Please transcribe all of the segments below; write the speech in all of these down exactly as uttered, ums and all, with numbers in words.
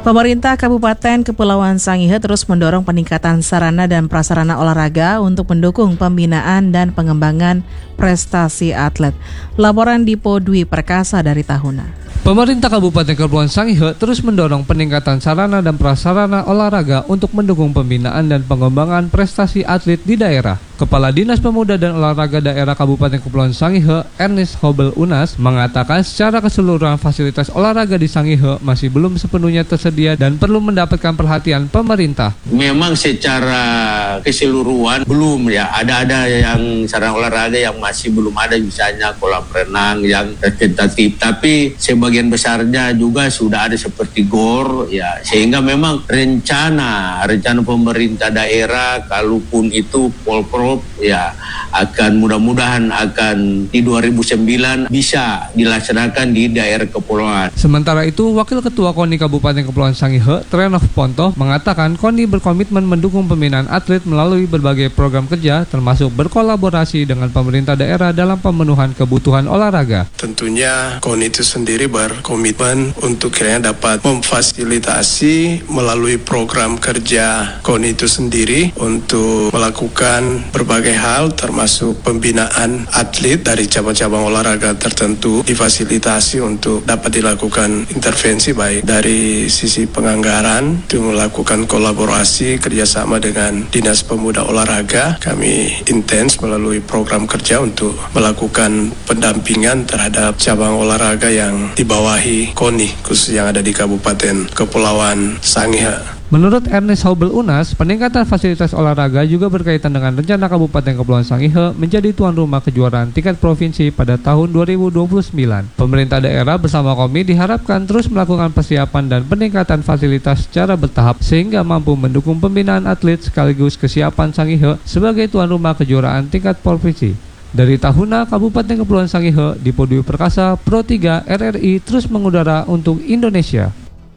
Pemerintah Kabupaten Kepulauan Sangihe terus mendorong peningkatan sarana dan prasarana olahraga untuk mendukung pembinaan dan pengembangan prestasi atlet. Laporan Dipo Dwi Perkasa dari Tahuna. Pemerintah Kabupaten Kepulauan Sangihe terus mendorong peningkatan sarana dan prasarana olahraga untuk mendukung pembinaan dan pengembangan prestasi atlet di daerah. Kepala Dinas Pemuda dan Olahraga Daerah Kabupaten Kepulauan Sangihe, Ernest Hobel Unas, mengatakan secara keseluruhan fasilitas olahraga di Sangihe masih belum sepenuhnya tersedia dan perlu mendapatkan perhatian pemerintah. Memang secara keseluruhan belum ya, ada-ada yang sarana olahraga yang masih belum ada, misalnya kolam renang yang tentatif, tapi sebagian besarnya juga sudah ada seperti gor ya, sehingga memang rencana rencana pemerintah daerah kalaupun itu Polprov ya akan mudah-mudahan akan di dua ribu sembilan bisa dilaksanakan di daerah kepulauan. Sementara itu, Wakil Ketua KONI Kabupaten Kepulauan Sangihe, Trenov Ponto, mengatakan KONI berkomitmen mendukung pembinaan atlet melalui berbagai program kerja, termasuk berkolaborasi dengan pemerintah daerah dalam pemenuhan kebutuhan olahraga. Tentunya KONI itu sendiri berkomitmen untuk kiranya dapat memfasilitasi melalui program kerja KONI itu sendiri untuk melakukan berbagai hal termasuk pembinaan atlet dari cabang-cabang olahraga tertentu, difasilitasi untuk dapat dilakukan intervensi baik dari sisi penganggaran, itu melakukan kolaborasi kerjasama dengan Dinas Pemuda Olahraga. Kami intens melalui program kerja untuk melakukan pendampingan terhadap cabang olahraga yang dibawahi KONI khusus yang ada di Kabupaten Kepulauan Sangihe. Menurut Ernest Hobel Unas, peningkatan fasilitas olahraga juga berkaitan dengan rencana Kabupaten Kepulauan Sangihe menjadi tuan rumah kejuaraan tingkat provinsi pada tahun dua ribu dua puluh sembilan. Pemerintah daerah bersama KONI diharapkan terus melakukan persiapan dan peningkatan fasilitas secara bertahap sehingga mampu mendukung pembinaan atlet sekaligus kesiapan Sangihe sebagai tuan rumah kejuaraan tingkat provinsi. Dari Tahuna, Kabupaten Kepulauan Sangihe, Dipo Dwi Perkasa, Pro tiga R R I terus mengudara untuk Indonesia.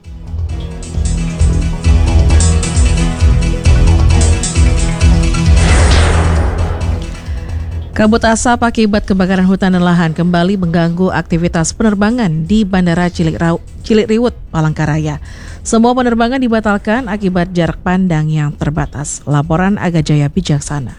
Kabut asap akibat kebakaran hutan dan lahan kembali mengganggu aktivitas penerbangan di Bandara Cilikriwut, Palangkaraya. Semua penerbangan dibatalkan akibat jarak pandang yang terbatas. Laporan Aga Jaya Bijaksana.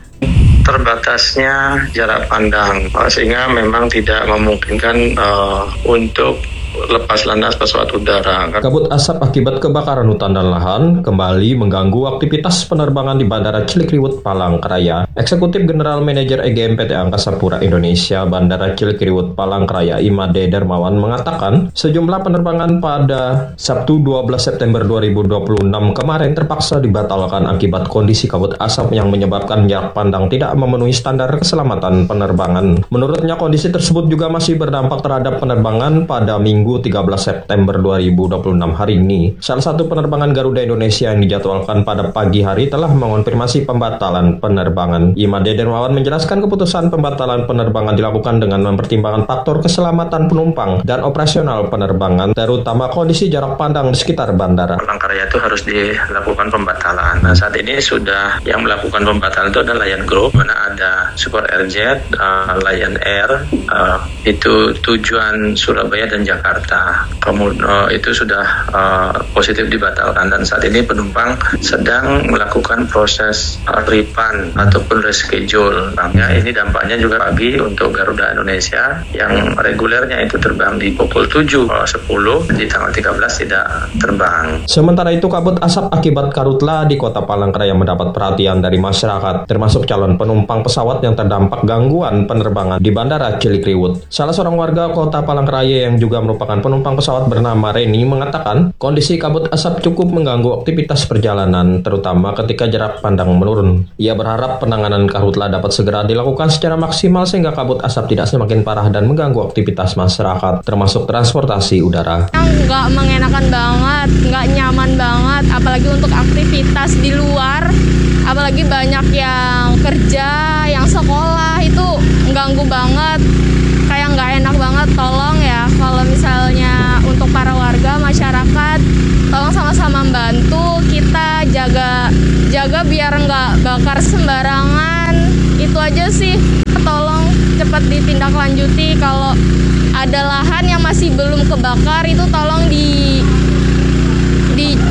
Terbatasnya jarak pandang, sehingga memang tidak memungkinkan uh, untuk lepas landas pesawat udara. Kabut asap akibat kebakaran hutan dan lahan kembali mengganggu aktivitas penerbangan di Bandara Cilikriwut, Palangkaraya. Eksekutif General Manager E G M P T Angkasa Pura Indonesia Bandara Cilikriwut, Palangkaraya, Imade Darmawan mengatakan sejumlah penerbangan pada Sabtu dua belas September dua ribu dua puluh enam kemarin terpaksa dibatalkan akibat kondisi kabut asap yang menyebabkan jarak pandang tidak memenuhi standar keselamatan penerbangan. Menurutnya, kondisi tersebut juga masih berdampak terhadap penerbangan pada Minggu tiga belas September dua ribu dua puluh enam hari ini. Salah satu penerbangan Garuda Indonesia yang dijadwalkan pada pagi hari telah mengonfirmasi pembatalan penerbangan. Imade Darmawan menjelaskan keputusan pembatalan penerbangan dilakukan dengan mempertimbangkan faktor keselamatan penumpang dan operasional penerbangan, terutama kondisi jarak pandang di sekitar bandara. Palangkaraya itu harus dilakukan pembatalan. Nah, saat ini sudah yang melakukan pembatalan itu adalah Lion Group, mana ada Super Airjet, uh, Lion Air, uh, itu tujuan Surabaya dan Jakarta. Kemudian uh, itu sudah uh, positif dibatalkan dan saat ini penumpang sedang melakukan proses uh, refund ataupun reschedule. Nah, ya, ini dampaknya juga pagi untuk Garuda Indonesia yang regulernya itu terbang di pukul tujuh sepuluh, di tanggal tiga belas tidak terbang. Sementara itu, kabut asap akibat karhutla di Kota Palangkaraya mendapat perhatian dari masyarakat, termasuk calon penumpang pesawat yang terdampak gangguan penerbangan di Bandara Cilikriwut. Salah seorang warga Kota Palangkaraya yang juga merupakan penumpang pesawat bernama Reni mengatakan kondisi kabut asap cukup mengganggu aktivitas perjalanan, terutama ketika jarak pandang menurun. Ia berharap penanganan karhutla dapat segera dilakukan secara maksimal sehingga kabut asap tidak semakin parah dan mengganggu aktivitas masyarakat, termasuk transportasi udara. Nggak mengenakan banget, nggak nyaman banget, apalagi untuk aktivitas di luar, apalagi banyak yang kerja, yang sekolah, itu mengganggu banget, kayak nggak enak banget. Tolong ya, kalau misalnya untuk para warga, masyarakat, tolong sama-sama membantu kita jaga jaga biar nggak bakar sembarangan. Itu aja sih, tolong cepat ditindaklanjuti. Kalau ada lahan yang masih belum kebakar, itu tolong di di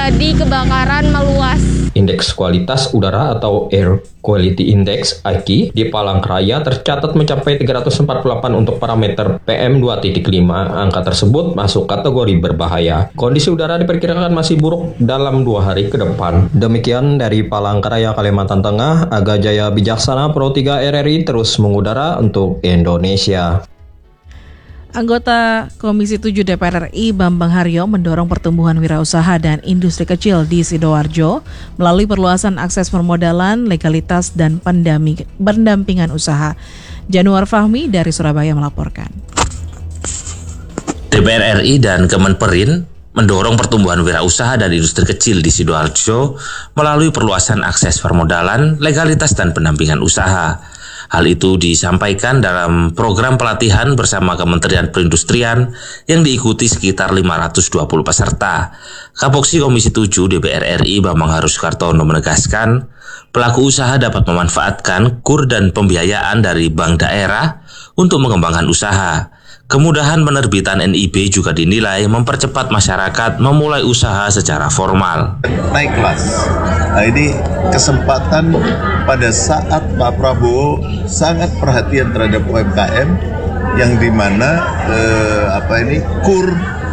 terjadi kebakaran meluas. Indeks kualitas udara atau Air Quality Index I Q di Palangkaraya tercatat mencapai tiga ratus empat puluh delapan untuk parameter P M dua titik lima. Angka tersebut masuk kategori berbahaya. Kondisi udara diperkirakan masih buruk dalam dua hari ke depan. Demikian dari Palangkaraya, Kalimantan Tengah, Aga Jaya Bijaksana, Pro tiga R R I terus mengudara untuk Indonesia. Anggota Komisi tujuh D P R R I Bambang Haryo mendorong pertumbuhan wirausaha dan industri kecil di Sidoarjo melalui perluasan akses permodalan, legalitas, dan pendampingan usaha. Januar Fahmi dari Surabaya melaporkan. D P R R I dan Kemenperin mendorong pertumbuhan wirausaha dan industri kecil di Sidoarjo melalui perluasan akses permodalan, legalitas, dan pendampingan usaha. Hal itu disampaikan dalam program pelatihan bersama Kementerian Perindustrian yang diikuti sekitar lima ratus dua puluh peserta. Kapoksi Komisi tujuh D P R R I Bambang Haru Sukartono menegaskan, pelaku usaha dapat memanfaatkan kur dan pembiayaan dari bank daerah untuk mengembangkan usaha. Kemudahan penerbitan N I B juga dinilai mempercepat masyarakat memulai usaha secara formal. Naik kelas. Nah, ini kesempatan pada saat Pak Prabowo sangat perhatian terhadap U M K M yang dimana eh, apa ini kur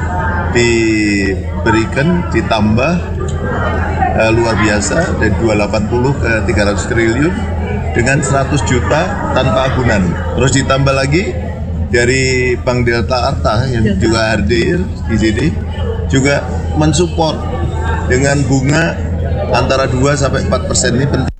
diberikan ditambah eh, luar biasa dari dua ratus delapan puluh ke tiga ratus triliun dengan seratus juta tanpa agunan. Terus ditambah lagi dari Bank Delta Arta yang juga hadir di sini juga mensupport dengan bunga antara dua sampai empat persen ini penting.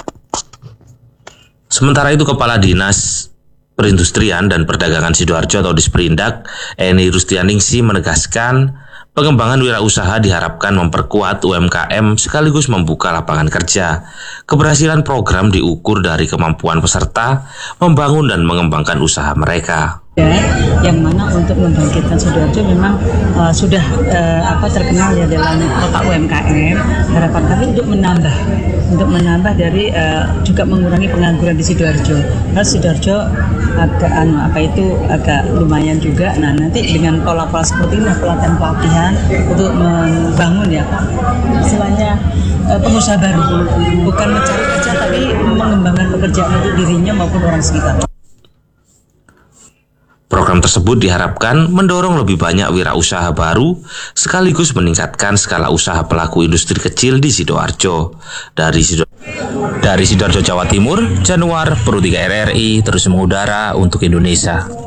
Sementara itu Kepala Dinas Perindustrian dan Perdagangan Sidoarjo atau Disperindak, Eni Rustianingsi menegaskan pengembangan wirausaha diharapkan memperkuat U M K M sekaligus membuka lapangan kerja. Keberhasilan program diukur dari kemampuan peserta membangun dan mengembangkan usaha mereka. Yang mana untuk membangkitkan Sidoarjo memang uh, sudah uh, apa terkenal ya dalam kota U M K M. Harapan kami untuk menambah, untuk menambah dari uh, juga mengurangi pengangguran di Sidoarjo. Karena Sidoarjo agak anu apa itu agak lumayan juga. Nah nanti dengan pola-pola seperti ini pelatihan pelatihan untuk membangun ya Pak. Istilahnya uh, pengusaha baru, bukan mencari kerja tapi mengembangkan pekerjaan untuk dirinya maupun orang sekitar. Program tersebut diharapkan mendorong lebih banyak wirausaha baru sekaligus meningkatkan skala usaha pelaku industri kecil di Sidoarjo. Dari Sidoarjo, dari Sidoarjo Jawa Timur, Januar, Pro tiga R R I terus mengudara untuk Indonesia.